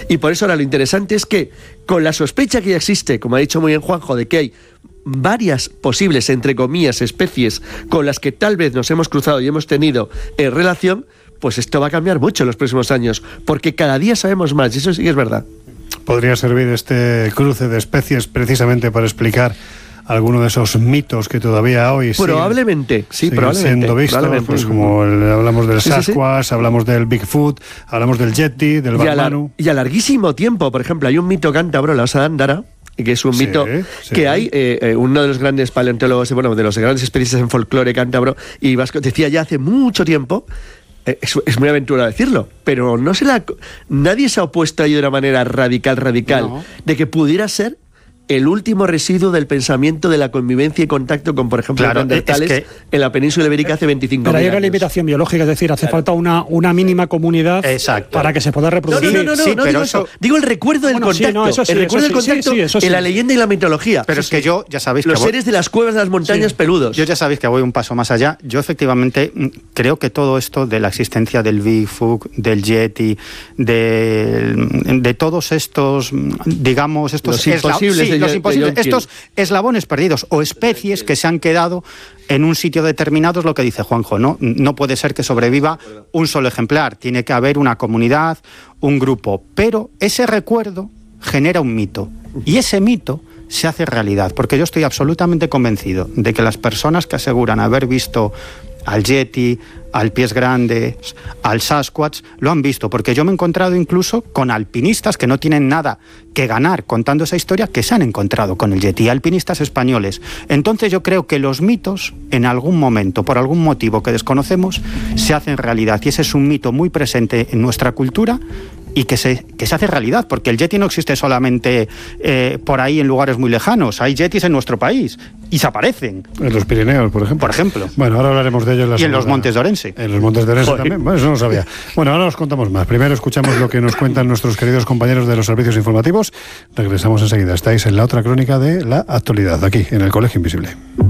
Y por eso ahora lo interesante es que, con la sospecha que ya existe, como ha dicho muy bien Juanjo, de que hay varias posibles, entre comillas, especies con las que tal vez nos hemos cruzado y hemos tenido relación, pues esto va a cambiar mucho en los próximos años, porque cada día sabemos más, y eso sí que es verdad. Podría servir este cruce de especies precisamente para explicar alguno de esos mitos que todavía hoy probablemente siguen siendo vistos, pues como hablamos del Sasquatch, hablamos del Bigfoot, hablamos del Yeti, del Batmanu. Y a larguísimo tiempo, por ejemplo, hay un mito cántabro, la osa dándara, que es un mito que hay, uno de los grandes paleontólogos, bueno, de los grandes especialistas en folclore cántabro y vasco, decía ya hace mucho tiempo, es muy aventurado decirlo, pero nadie se ha opuesto ahí de una manera radical, de que pudiera ser el último residuo del pensamiento de la convivencia y contacto con, por ejemplo, los neandertales en la península ibérica hace 25 años. Pero hay una limitación biológica, es decir, hace falta una mínima comunidad para que se pueda reproducir. No, digo el recuerdo del contacto. El recuerdo del contacto en la leyenda y la mitología. Pero es que yo, ya sabéis los seres de las cuevas de las montañas peludos. Yo ya sabéis que voy un paso más allá. Yo efectivamente creo que todo esto de la existencia del Bigfoot, del Yeti, de todos estos, digamos, estos los imposibles, estos eslabones perdidos o especies que se han quedado en un sitio determinado, es lo que dice Juanjo, ¿no? No puede ser que sobreviva un solo ejemplar, tiene que haber una comunidad, un grupo, pero ese recuerdo genera un mito y ese mito se hace realidad, porque yo estoy absolutamente convencido de que las personas que aseguran haber visto al Yeti, al Pies Grandes, al Sasquatch, lo han visto, porque yo me he encontrado incluso con alpinistas que no tienen nada que ganar contando esa historia, que se han encontrado con el Yeti, alpinistas españoles. Entonces yo creo que los mitos, en algún momento, por algún motivo que desconocemos, se hacen realidad, y ese es un mito muy presente en nuestra cultura y que se hace realidad, porque el Yeti no existe solamente por ahí en lugares muy lejanos, hay Yetis en nuestro país y se aparecen. En los Pirineos, por ejemplo. Bueno, ahora hablaremos de ellos. Y en los Montes de Orense. En los Montes de Orense también, bueno, eso no lo sabía. Bueno, ahora os contamos más. Primero escuchamos lo que nos cuentan nuestros queridos compañeros de los servicios informativos. Regresamos enseguida. Estáis en la otra crónica de la actualidad, aquí, en el Colegio Invisible.